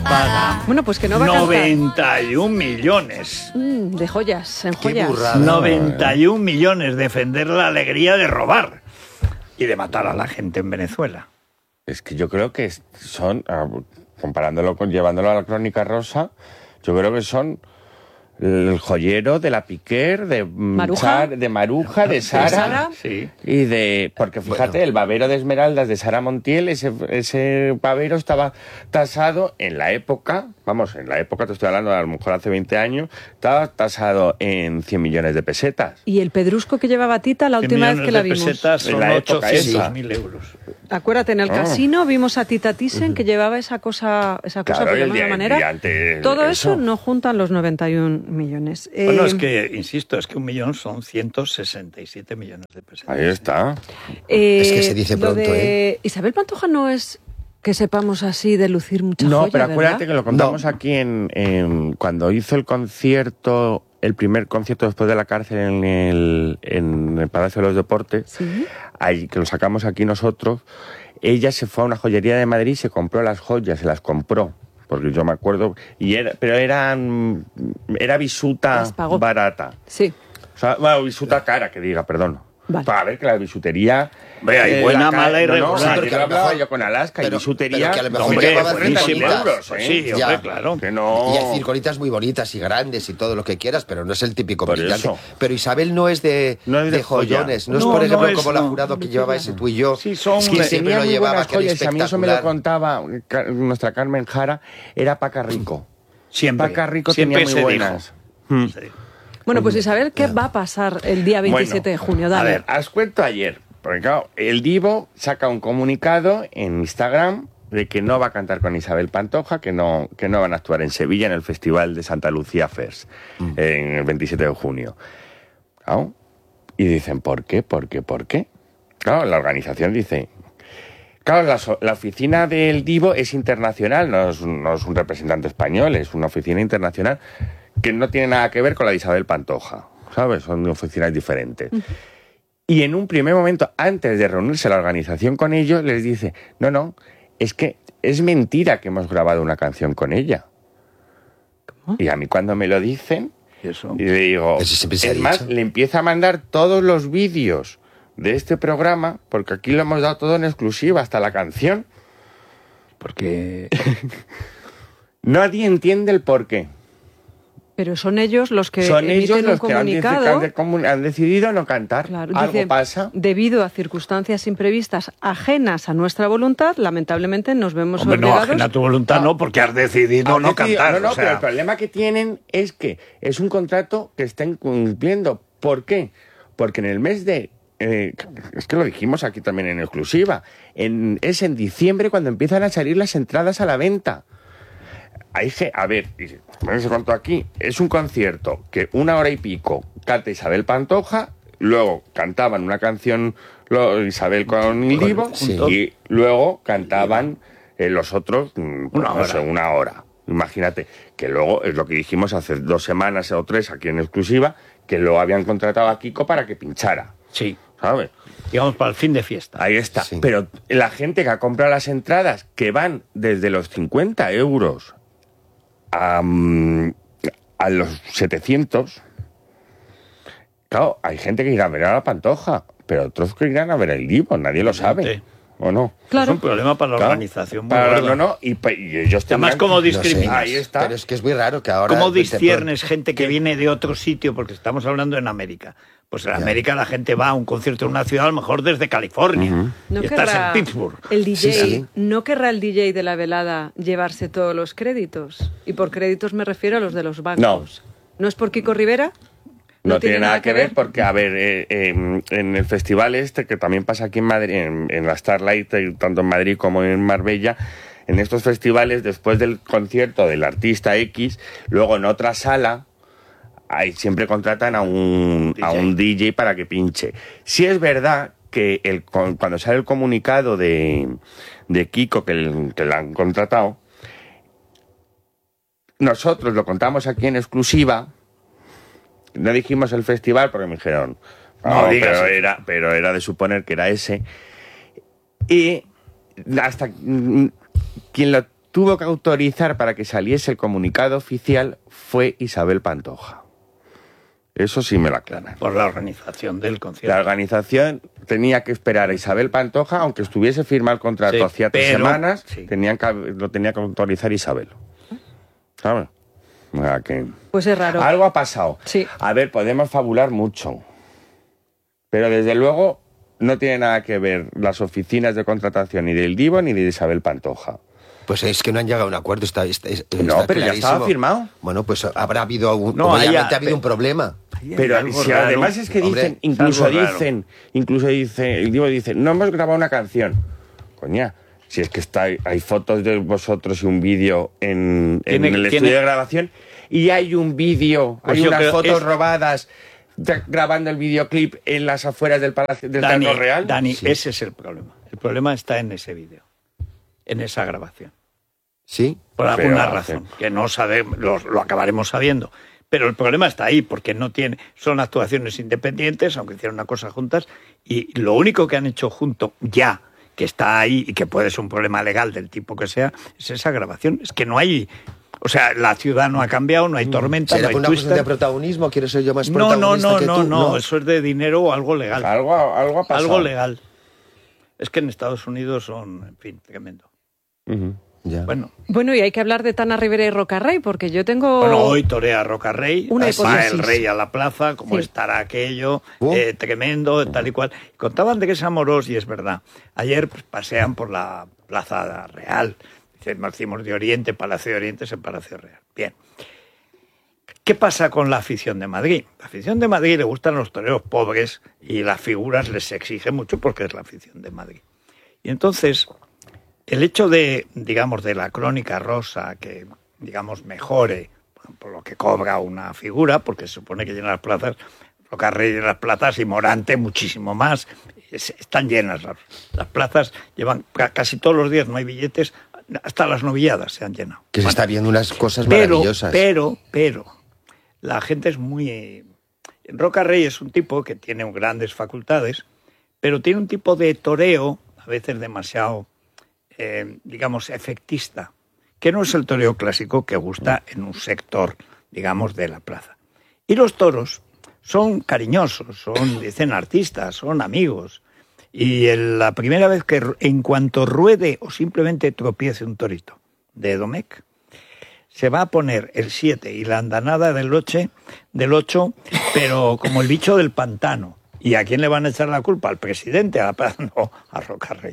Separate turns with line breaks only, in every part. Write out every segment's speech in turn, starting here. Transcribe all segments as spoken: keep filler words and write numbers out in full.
paga.
Bueno, pues que no va a cantar.
noventa y un millones.
Mm, de joyas, en joyas.
Qué burrada.
noventa y un millones. Defender la alegría de robar y de matar a la gente en Venezuela.
Es que yo creo que son, comparándolo con, llevándolo a la Crónica Rosa, yo creo que son el joyero de la Piquer, de
Maruja,
Char, de Maruja, de Sara,
Sara.
Sí.
y de... Porque fíjate, bueno, el babero de esmeraldas de Sara Montiel, ese, ese babero estaba tasado en la época, vamos, en la época, te estoy hablando a lo mejor hace veinte años, estaba tasado en cien millones de pesetas.
Y el pedrusco que llevaba Tita la última vez que la vimos.
Pesetas son
En la época
ochocientos mil euros.
Acuérdate, en el
Ah.
casino vimos a Tita Thyssen que llevaba esa cosa, esa cosa
Claro,
por
el
llamarlo de
día-
una manera.
el día antes,
Todo eso.
eso.
no juntan los noventa y un millones.
Bueno,
Eh,
es que, insisto, es que un millón son ciento sesenta y siete millones de pesetas.
Ahí está.
eh,
Es que se dice
lo
pronto,
de
¿eh?
Isabel Pantoja no es que sepamos así de lucir mucha
No,
joya,
pero acuérdate
¿verdad?
que lo contamos
No.
aquí en, en- cuando hizo el concierto, el primer concierto después de la cárcel en el, en el Palacio de los Deportes,
Sí.
ahí, que lo sacamos aquí nosotros, ella se fue a una joyería de Madrid y se compró las joyas, se las compró. Porque yo me acuerdo, y era, pero eran, era bisuta
Las pagó.
barata.
Sí.
O sea, bueno, bisuta cara, que diga, perdón.
Vale.
Para ver que la bisutería...
Ve, hay
eh,
buena,
la ca-
mala y
no, no,
regular.
sí,
Sí,
porque
porque a
lo
lo
hablaba
mejor-
yo con Alaska,
pero-
y bisutería...
pero que a lo mejor
Hombre,
llevaba
treinta mil
circonitas.
euros.
¿eh?
Sí,
Ya.
hombre, claro.
Que no...
Y hay circonitas muy bonitas y grandes y todo lo que quieras, pero no es el típico
Por
brillante.
eso.
Pero Isabel no es de,
No es de
de joyones, no, es
No,
por
no
ejemplo
es,
como la
no.
jurado que llevaba ese tú y yo.
Sí, son-
que
que
siempre
tenía
lo
muy
llevaba,
buenas
que era
joyas, y a mí eso me lo
espectacular.
contaba ca- nuestra Carmen Jara, era Paca Rico.
Siempre.
Paca Rico
Siempre
tenía muy
se
buenas.
dijo.
Mm.
Se dijo.
Bueno, pues Isabel, ¿qué va a pasar el día veintisiete de junio?
A
Dale.
ver, os cuento ayer, porque claro, el Divo saca un comunicado en Instagram de que no va a cantar con Isabel Pantoja, que no, que no van a actuar en Sevilla en el Festival de Santa Lucía Fest,
Mm.
en el veintisiete de junio. Claro, y dicen, ¿por qué? ¿Por qué? ¿Por qué? Claro, la organización dice... Claro, la, so- la oficina del Divo es internacional, no es, un- no es un representante español, es una oficina internacional que no tiene nada que ver con la de Isabel Pantoja, ¿sabes? Son oficinas diferentes. Y en un primer momento, antes de reunirse la organización con ellos, les dice, no, no, es que es mentira que hemos grabado una canción con ella.
¿Cómo?
Y a mí cuando me lo dicen,
Y eso.
y le digo,
Eso siempre se ha
es más,
dicho.
le empieza a mandar todos los vídeos de este programa, porque aquí lo hemos dado todo en exclusiva, hasta la canción.
Porque
Nadie entiende el por qué.
Pero son ellos los que
Son
emiten
ellos
un
los que han, dice-
comunicado.
que han de- comun- han decidido no cantar.
Claro,
Algo
dice,
pasa.
debido a circunstancias imprevistas ajenas a nuestra voluntad, lamentablemente nos vemos
hombre, no,
obligados.
ajena a tu voluntad, no, porque has decidido
Han
no
decidido-
cantar.
No, no,
o sea,
pero el problema que tienen es que es un contrato que están cumpliendo. ¿Por qué? Porque en el mes de... eh, es que lo dijimos aquí también en exclusiva. En, es en diciembre cuando empiezan a salir las entradas a la venta. Hay que, a ver, y- bueno, se contó aquí, es un concierto que una hora y pico canta Isabel Pantoja, luego cantaban una canción lo- Isabel con el Divo,
sí.
y luego cantaban eh, los otros mm, pues,
Una
no sé,
hora.
una hora. Imagínate, que luego es lo que dijimos hace dos semanas o tres aquí en exclusiva, que luego habían contratado a Kiko para que pinchara,
sí,
¿sabes?
digamos para el fin de fiesta.
Ahí está.
Sí.
Pero la gente que ha comprado las entradas, que van desde los cincuenta euros a, mm, a los setecientos, claro, hay gente que irá a ver a la Pantoja, pero otros que irán a ver el Divo, nadie lo sabe.
Evidente.
¿O no?
Claro.
Es un problema para la
Claro.
organización. muy
Para-
gordo.
no, no, y, pa- y ellos
Además,
tendrán
¿cómo
que-
discriminas?
Ahí está.
Pero es que es muy raro que ahora...
¿Cómo
de
disciernes
pronto-
gente que viene de otro sitio? Porque estamos hablando en América. Pues en
Ya.
América la gente va a un concierto en una ciudad, a lo mejor desde California.
No
y estás
querrá
en Pittsburgh.
el D J,
Sí, sí.
no querrá el D J de la velada llevarse todos los créditos. Y por créditos me refiero a los de los bancos. ¿No es por Kiko Rivera?
No, tiene nada que ver porque, a ver, eh, eh, en el festival este, que también pasa aquí en Madrid, en, en la Starlight, eh, tanto en Madrid como en Marbella, en estos festivales, después del concierto del artista X, luego en otra sala, ahí siempre contratan a un, a un D J para que pinche. Sí es verdad que el, con- cuando sale el comunicado de, de Kiko, que, el- que lo han contratado, nosotros lo contamos aquí en exclusiva. No dijimos el festival porque me dijeron,
No
no,
digas
pero
eso.
era, pero era de suponer que era ese. Y hasta mm, quien lo tuvo que autorizar para que saliese el comunicado oficial fue Isabel Pantoja. Eso sí me lo aclaran.
Por la organización del concierto.
La organización tenía que esperar a Isabel Pantoja, aunque estuviese firmado el contrato
Sí,
hacía tres
pero-
semanas,
sí.
tenían que, lo tenía que autorizar Isabel. ¿Sabes? O sea que...
Pues es raro.
Algo ha pasado.
Sí.
A ver, podemos fabular mucho. Pero desde luego no tiene nada que ver las oficinas de contratación ni del Divo ni de Isabel Pantoja.
Pues es que no han llegado a un acuerdo, está, está, está
No, pero ya
clarísimo.
estaba firmado.
Bueno, pues habrá habido, un,
No,
obviamente
haya-
ha habido un problema.
Pero
algo
si
raro.
además es que
Hombre,
dicen, incluso
algo raro.
dicen, incluso dice, el Divo dice, no hemos grabado una canción. Coña, si es que está, hay fotos de vosotros y un vídeo en, en
Tiene-
el
tiene-
estudio de grabación y hay un vídeo,
Pues
hay
yo
unas
creo-
fotos
es-
robadas de- grabando el videoclip en las afueras del Palacio del
Dani,
Teatro Real.
Dani,
Sí.
ese es el problema. El problema está en ese vídeo, en esa grabación.
¿Sí?
Por
Pero
alguna
hace-
razón, que no sabemos, lo, lo acabaremos sabiendo. Pero el problema está ahí, porque no tiene, son actuaciones independientes, aunque hicieron una cosa juntas, y lo único que han hecho junto ya, que está ahí y que puede ser un problema legal del tipo que sea, es esa grabación. Es que no hay, o sea, la ciudad no ha cambiado, no hay tormenta,
¿Será
no hay
por una cuestión de
twister.
protagonismo? ¿Quiero ser yo más
No, no,
protagonista
no,
que
no,
tú?
no, eso es de dinero o algo legal.
Algo, algo ha pasado.
Algo legal. Es que en Estados Unidos son, en fin, tremendo.
Ujú.
Ya.
Bueno,
Bueno, y hay que hablar de Tana Rivera y Rocarrey, porque yo tengo...
Bueno, hoy torea Roca Rey,
Una
va
hipótesis.
el rey a la plaza, como
Sí.
estará aquello,
Oh.
eh, tremendo, tal y cual. Contaban de que es amoroso y es verdad. Ayer pues, pasean por la Plaza Real, dicen, decimos de Oriente, Palacio de Oriente es el Palacio Real. Bien. ¿Qué pasa con la afición de Madrid? La afición de Madrid le gustan los toreros pobres y las figuras les exige mucho porque es la afición de Madrid. Y entonces... El hecho de, digamos, de la crónica rosa, que, digamos, mejore por lo que cobra una figura, porque se supone que llena las plazas, Roca Rey llena las plazas y Morante muchísimo más, es- están llenas las, las plazas, llevan ca- casi todos los días, no hay billetes, hasta las novilladas se han llenado.
Que se
Bueno,
está viendo unas cosas
pero,
maravillosas.
pero, pero, la gente es muy... Roca Rey es un tipo que tiene grandes facultades, pero tiene un tipo de toreo, a veces demasiado... Eh, digamos, efectista, que no es el toreo clásico que gusta en un sector, digamos, de la plaza. Y los toros son cariñosos, son, dicen artistas, son amigos. Y el- la primera vez que, en cuanto ruede o simplemente tropiece un torito de Domecq, se va a poner el siete y la andanada del ocho, del ocho, pero como el bicho del pantano. ¿Y a quién le van a echar la culpa? ¿Al presidente? ¿A la plaza? No, a Roca Rey.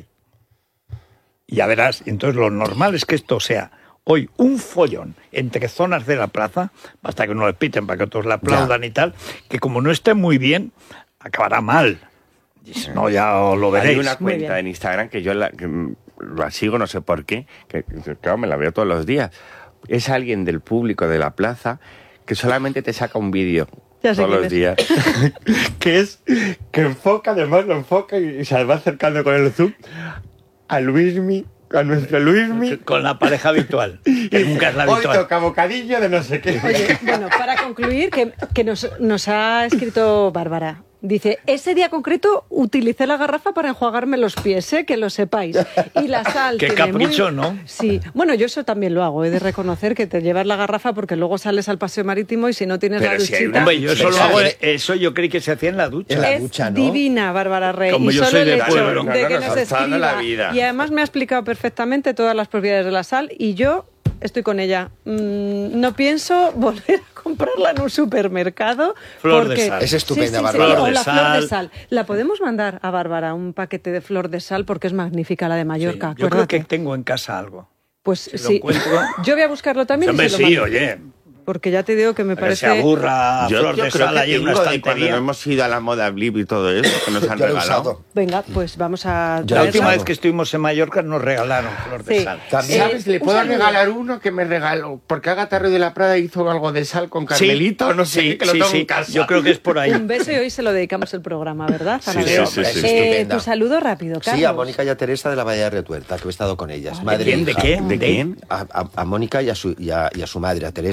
Y ya verás, entonces lo normal es que esto sea hoy un follón entre zonas de la plaza, basta que no le piten para que otros la aplaudan y tal, que como no esté muy bien, acabará mal. Y si no, ya lo veréis.
Hay una
Muy
cuenta
bien.
en Instagram que yo la, que, mm, la sigo, no sé por qué, que que, claro, me la veo todos los días. Es alguien del público de la plaza que solamente te saca un vídeo
Ya sé
todos
quién
los
es.
días. que es que enfoca, además lo enfoca y, y se va acercando con el zoom a Luismi, a nuestro Luismi.
Con la pareja habitual, que nunca es la
Hoy
habitual.
toca bocadillo de no sé qué.
Oye, bueno, para concluir, que, que nos, nos ha escrito Bárbara. Dice, ese día concreto utilicé la garrafa para enjuagarme los pies, ¿eh? Que lo sepáis. Y la sal
Qué
tiene
capricho,
muy-
¿no?
Sí. Bueno, yo eso también lo hago. He de reconocer que te llevas la garrafa porque luego sales al paseo marítimo y si no tienes
Pero
la
si hay
duchita...
una-
Hombre, yo eso lo
Pensaba
hago,
que-
eso yo creí que se hacía en la ducha.
En la
es
ducha, ¿no?
divina, Bárbara Rey.
Como
y
yo
solo
soy
el
de
hecho
pueblo.
de que
Claro,
nos
forzando
escriba.
la vida.
Y además me ha explicado perfectamente todas las propiedades de la sal y yo estoy con ella. Mm, no pienso volver a comprarla en un supermercado.
Flor de
porque...
sal.
Es estupenda,
Sí, sí, sí,
Bárbara.
Flor
o
de
la flor
sal.
de sal. La podemos mandar a Bárbara un paquete de flor de sal porque es magnífica la de
Sí,
Mallorca.
yo creo
acuérdate.
que tengo en casa algo.
Pues
si lo
sí.
encuentro-
Yo voy a buscarlo también.
Hombre,
y se lo
sí,
mando.
oye,
Porque ya te digo que me
para que se
parece.
aburra
Yo,
Flor
yo
de
creo
sal
que
ahí en una
tengo de cuando
estantería.
hemos ido a la moda Blip y todo eso, que nos han
Yo lo he
regalado.
usado.
Venga, pues vamos a.
Yo
La
he
última
usado.
vez que estuvimos en Mallorca nos regalaron flor de
Sí.
sal.
También.
¿Sabes? Le
un
puedo
saludo.
regalar uno que me regaló. Porque Agatha Ruiz de la Prada hizo algo de sal con Carmelito, no sé
sí,
qué, que lo
sí,
tengo
sí.
en casa.
Yo creo que es por ahí.
Un beso y hoy se lo dedicamos el programa, ¿verdad?
Sí,
Zanabeo?
sí, sí, sí.
Eh,
Estupenda.
tu saludo rápido, Carlos.
Sí, a Mónica y a Teresa de la Bahía de Retuerta, que he estado con ellas.
¿De
Madre
quién?
e
¿De
hija.
quién?
¿De quién?
A, a- a Mónica y a, su, y, a, y a su madre, a Teresa, que han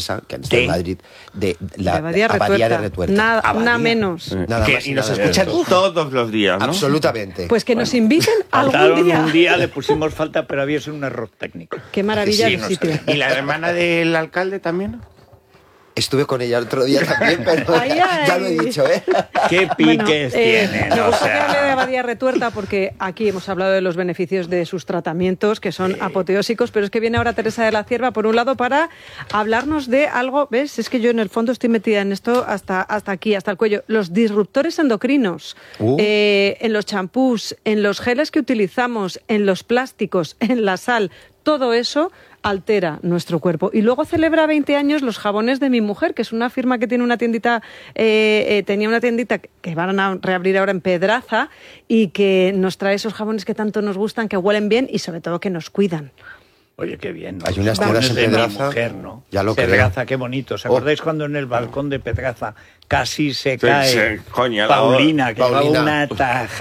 Estoy en Madrid. De la
de Abadía
Abadía de
Retuerta.
Retuerta.
Nada,
Abadía.
nada menos.
Eh,
Nada
que-
más y
y nos
nada
escuchan
menos.
todos los días, ¿no?
Absolutamente.
Pues que nos inviten
Faltaron
algún día.
un día, le pusimos falta, pero había sido un error técnico.
Qué maravilla
Sí,
de
no
sitio.
¿Y la hermana del alcalde también?
Estuve con ella el otro día también, pero
Ay, ay.
ya lo he dicho, ¿eh?
¿Qué
Bueno,
piques
eh,
tienen?
Me
O
gusta que
sea,
hable de Abadía Retuerta porque aquí hemos hablado de los beneficios de sus tratamientos, que son apoteósicos, pero es que viene ahora Teresa de la Cierva, por un lado, para hablarnos de algo, ¿ves? Es que yo en el fondo estoy metida en esto hasta, hasta aquí, hasta el cuello. Los disruptores endocrinos,
Uh.
eh, en los champús, en los geles que utilizamos, en los plásticos, en la sal, todo eso altera nuestro cuerpo. Y luego celebra veinte años los jabones de mi mujer, que es una firma que tiene una tiendita, eh, eh, tenía una tiendita que van a reabrir ahora en Pedraza y que nos trae esos jabones que tanto nos gustan, que huelen bien y sobre todo que nos cuidan.
Oye, qué bien. ¿no?
Hay unas
Jabones
tiendas en
de mi
Pedraza,
mujer, ¿no?
ya lo creo.
Pedraza, qué bonito. ¿Os
Oh.
acordáis cuando en el balcón de Pedraza casi se
Sí,
cae
sí, coño, la-
Paulina, que
Paulina.
llevaba una taja?